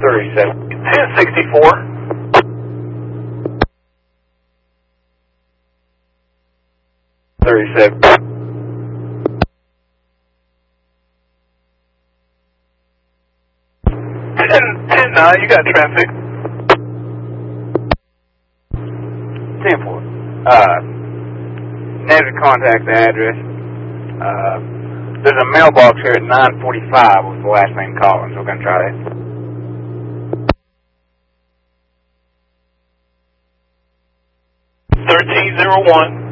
37. 1064. You got traffic. 10-4. Negative contact the address. There's a mailbox here at 945 with the last name Collins. We're going to try that. 1301.